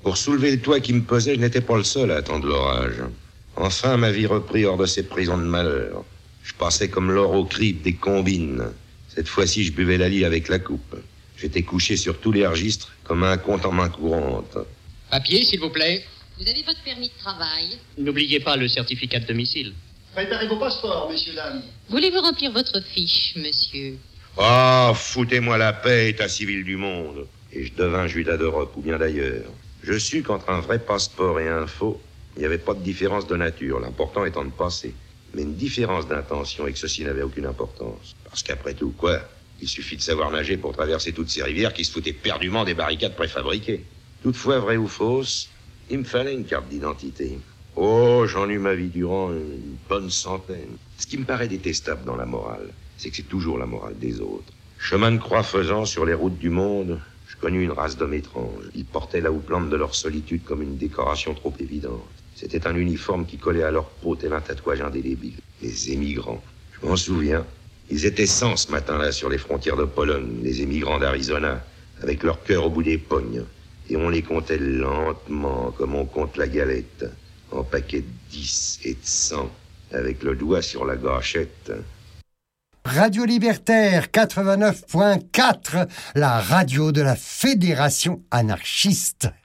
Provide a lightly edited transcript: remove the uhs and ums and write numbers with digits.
Pour soulever le toit qui me pesait, je n'étais pas le seul à attendre l'orage. Enfin, ma vie reprit hors de ces prisons de malheur. Je passais comme l'or au crible des combines. Cette fois-ci, je buvais la lie avec la coupe. J'étais couché sur tous les registres, comme un compte en main courante. Papier, s'il vous plaît. Vous avez votre permis de travail? N'oubliez pas le certificat de domicile. Préparez vos passeports, messieurs, dames. Voulez-vous remplir votre fiche, monsieur? Ah, foutez-moi la paix, état civil du monde. Et je devins Judas d'Europe, ou bien d'ailleurs. Je sus qu'entre un vrai passeport et un faux, il n'y avait pas de différence de nature, l'important étant de passer. Mais une différence d'intention et que ceci n'avait aucune importance. Parce qu'après tout, quoi? Il suffit de savoir nager pour traverser toutes ces rivières qui se foutaient perdument des barricades préfabriquées. Toutefois, vraie ou fausse, il me fallait une carte d'identité. Oh, j'en eus ma vie durant une bonne centaine. Ce qui me paraît détestable dans la morale, c'est que c'est toujours la morale des autres. Chemin de croix faisant sur les routes du monde, je connus une race d'hommes étranges. Ils portaient la houppelande de leur solitude comme une décoration trop évidente. C'était un uniforme qui collait à leur peau tel un tatouage indélébile. Les émigrants. Je m'en souviens. Ils étaient 100 ce matin-là sur les frontières de Pologne, les émigrants d'Arizona, avec leur cœur au bout des pognes. Et on les comptait lentement, comme on compte la galette, en paquets de 10 et de 100, avec le doigt sur la gâchette. Radio Libertaire 89.4, la radio de la Fédération anarchiste.